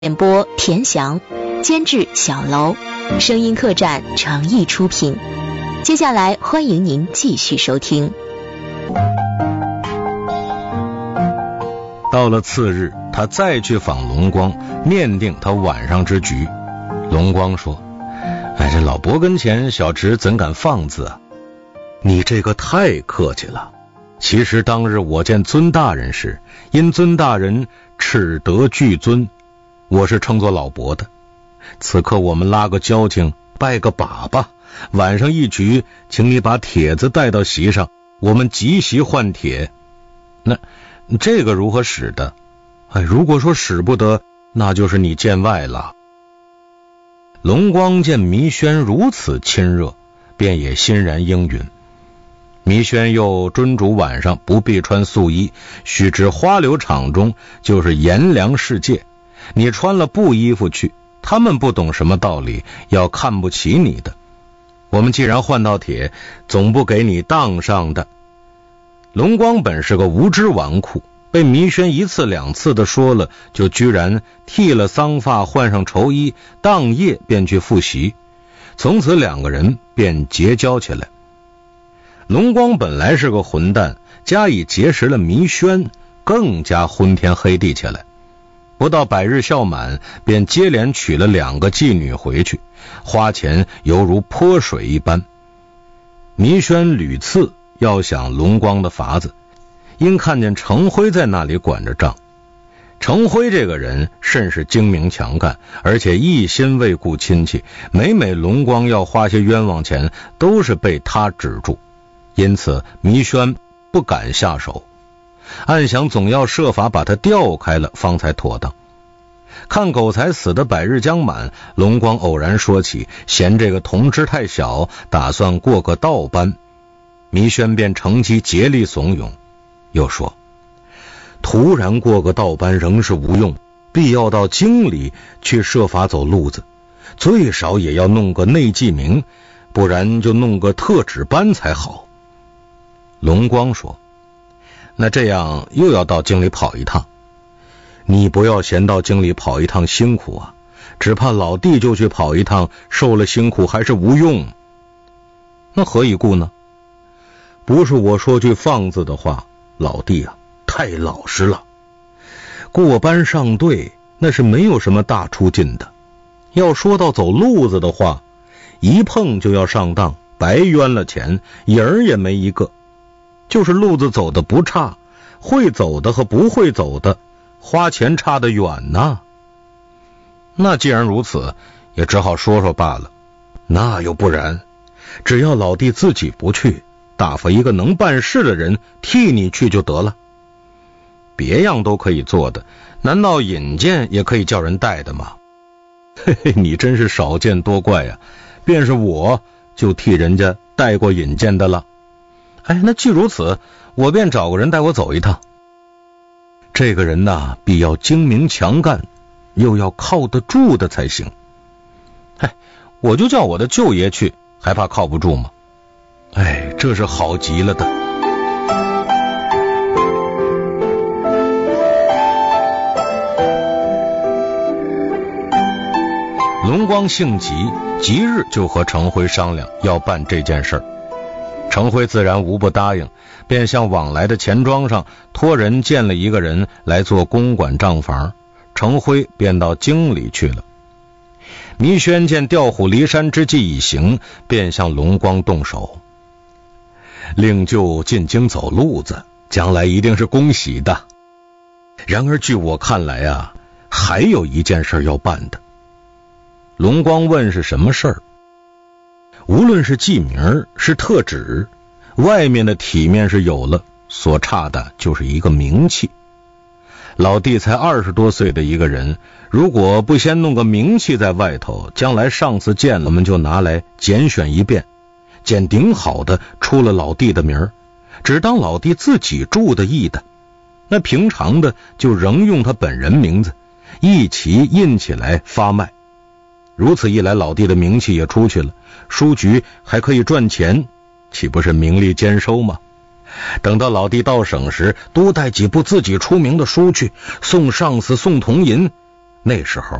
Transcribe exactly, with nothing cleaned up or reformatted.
演播田翔，监制小楼，声音客栈诚意出品。接下来欢迎您继续收听。 到了次日，他再去访龙光，面定他晚上之局。龙光说：哎，这老伯跟前，小侄怎敢放字啊？你这个太客气了。其实当日我见尊大人时，因尊大人赤德俱尊，我是称作老伯的。此刻我们拉个交情，拜个把吧，晚上一局，请你把帖子带到席上，我们集席换帖。那这个如何使的？哎，如果说使不得，那就是你见外了。龙光见弥轩如此亲热，便也欣然应允。弥轩又遵嘱晚上不必穿素衣，须知花柳场中就是炎凉世界，你穿了布衣服去，他们不懂什么道理，要看不起你的。我们既然换到帖，总不给你当上的。龙光本是个无知纨绔，被弥轩一次两次的说了，就居然剃了丧发，换上绸衣，当夜便去复习。从此两个人便结交起来。龙光本来是个混蛋，加以结识了弥轩，更加昏天黑地起来。不到百日孝满，便接连娶了两个妓女回去，花钱犹如泼水一般。弥轩屡次要想龙光的法子，因看见程辉在那里管着账。程辉这个人甚是精明强干，而且一心为顾亲戚，每每龙光要花些冤枉钱，都是被他止住。因此弥轩不敢下手，暗想总要设法把他调开了，方才妥当。看狗才死的百日将满，龙光偶然说起，嫌这个童枝太小，打算过个道班。弥轩便乘机竭力怂恿，又说突然过个道班仍是无用，必要到京里去设法走路子，最少也要弄个内记名，不然就弄个特指班才好。龙光说：那这样又要到京里跑一趟，你不要嫌到京里跑一趟辛苦啊，只怕老弟就去跑一趟，受了辛苦还是无用。那何以故呢？不是我说句放字的话，老弟啊，太老实了。过班上队那是没有什么大出进的，要说到走路子的话，一碰就要上当，白冤了钱，影儿也没一个。就是路子走的不差，会走的和不会走的花钱差得远呐。那既然如此，也只好说说罢了。那又不然，只要老弟自己不去，打发一个能办事的人替你去就得了。别样都可以做的，难道引荐也可以叫人带的吗？嘿嘿，你真是少见多怪呀、啊！便是我就替人家带过引荐的了。哎，那既如此，我便找个人带我走一趟。这个人呐，必要精明强干，又要靠得住的才行。哎，我就叫我的舅爷去，还怕靠不住吗？哎，这是好极了的。龙光性急，即日就和程辉商量要办这件事儿。程辉自然无不答应，便向往来的钱庄上托人见了一个人来做公管账房，程辉便到京里去了。弥轩见调虎离山之计已行，便向龙光动手。令舅进京走路子，将来一定是恭喜的。然而据我看来啊，还有一件事要办的。龙光问是什么事儿？无论是记名是特指，外面的体面是有了，所差的就是一个名气。老弟才二十多岁的一个人，如果不先弄个名气在外头，将来上次见了我们就拿来拣选一遍，拣顶好的出了老弟的名儿，只当老弟自己注的意的，那平常的就仍用他本人名字一起印起来发卖。如此一来，老弟的名气也出去了，书局还可以赚钱，岂不是名利兼收吗？等到老弟到省时，多带几部自己出名的书去，送上司送铜银， 那时候